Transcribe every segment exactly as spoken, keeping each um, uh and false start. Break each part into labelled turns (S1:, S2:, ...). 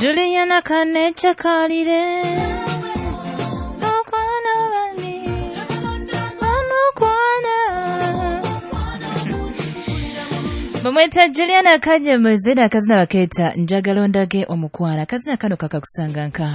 S1: Juliana Kanecha Kalire Okwana Bani Amukwana Bamweta Juliana Kanye Muzida kazina baketa njagala ondage omukwana kazina kano kakakusanga nka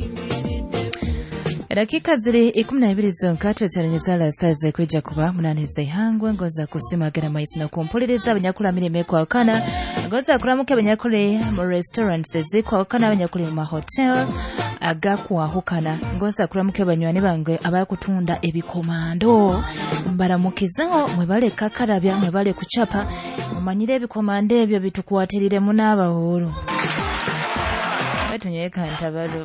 S1: dakika ziri ikumi na ibiri zonka tweteranyiriza la saze kweja kuba munaneza ihangwe ngoza kusimagana maisi na kumpuliriza abanyakula mirime kwa wakana ngoza kulamuka abanyakule mu restaurants zikwa wakana abanyakule mu hotel agakuwa hukana ngoza kulamuka abanywani bange abakutunda ebikomando mbaramukizaho mwebale kakarabya mwebale kuchapa mumanyire ebikomando ebyo bitukuwatirire munaba horo batunyeka ntabalo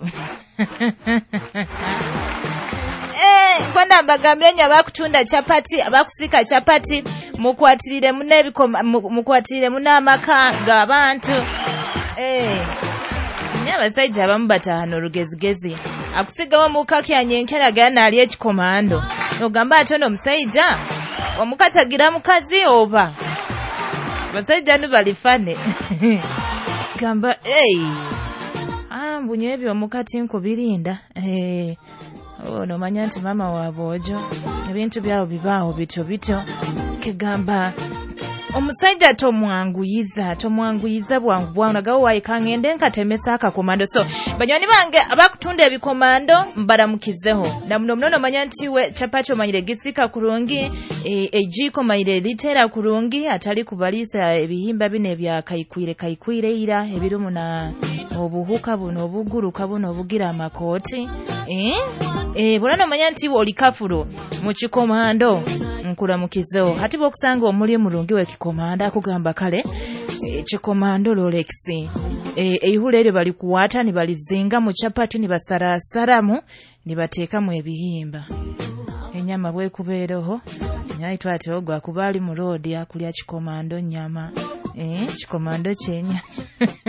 S1: Eh, kwanda mbagambire nya bakutunda chapati abakusika chapati mukwatirire munebiko mukwatirire munamakanga abantu eh nyaba saija abambata hano rugezigezi akusigawo mukakya nyenkera gana ali ekikomando ogamba atono musaija omukatagira mukazi oba basaija ni balifane gamba eh ah mbunye ebyo mukati nko birinda eh oh no manya nti mama wa bojo ebintu byao bibao bityo bityo kigamba omusajja tomwanguyiza tomwanguyiza bwangu bwana gawo wayikangende nkatemetsa akakomando so banywani bange abakutunda ebikomando mbaramukizeho na muno muno manya nti we chapacho manyire gisika kurungi e, ejiko manyire litera kurungi atali kubalisa ebihimba bine bya kayikwire kayikwire ira ebirumu na obuhuka buno obuguruka buno obugira amakoti eh eh bwana manya nti oli kafuro mu kikomando nkulamukizeho hati bokusanga omuli mulungi we kikomando akugamba kale e, kikomando Rolex e, eihule ere bali kuwata ni balizinga mu chapati ni basara saramu ni bateeka mu ebihimba enyama bwe kubeeroho nyai twate ogwa kubali mu road akulya kikomando nyama eh kikomando kyenya